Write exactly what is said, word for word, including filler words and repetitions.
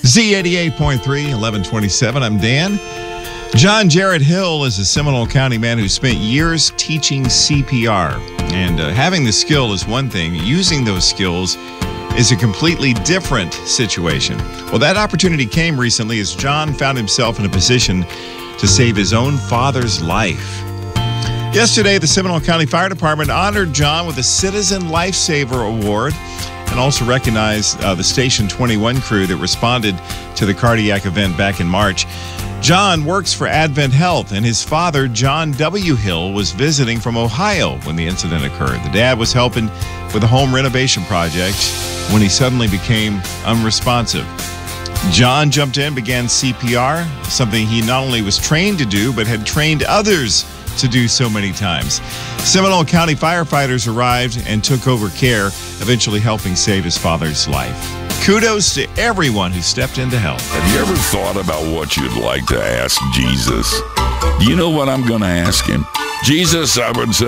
Z eighty-eight point three, eleven twenty-seven. I'm Dan. John Jarrett Hill is a Seminole County man who spent years teaching C P R. And uh, having the skill is one thing. Using those skills is a completely different situation. Well, that opportunity came recently as John found himself in a position to save his own father's life. Yesterday, the Seminole County Fire Department honored John with a Citizen Lifesaver Award and also recognized uh, the Station twenty-one crew that responded to the cardiac event back in March. John works for Advent Health, and his father, John W. Hill, was visiting from Ohio when the incident occurred. The dad was helping with a home renovation project when he suddenly became unresponsive. John jumped in, began C P R, something he not only was trained to do, but had trained others to do so many times. Seminole County firefighters arrived and took over care, eventually helping save his father's life. Kudos to everyone who stepped in to help. Have you ever thought about what you'd like to ask Jesus? Do you know what I'm going to ask him? Jesus, I would say,